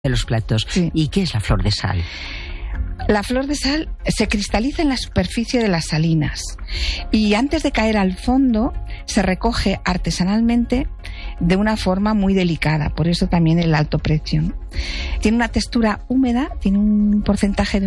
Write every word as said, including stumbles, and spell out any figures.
de los platos. Sí. ¿Y qué es la flor de sal? La flor de sal se cristaliza en la superficie de las salinas y antes de caer al fondo se recoge artesanalmente de una forma muy delicada, por eso también el alto precio. Tiene una textura húmeda, tiene un porcentaje de